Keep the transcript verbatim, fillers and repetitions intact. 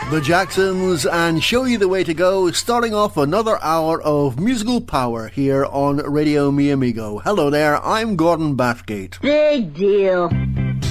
The Jacksons and Show You the Way to Go, starting off another hour of musical power here on Radio Mi Amigo. Hello there, I'm Gordon Bathgate. Big deal.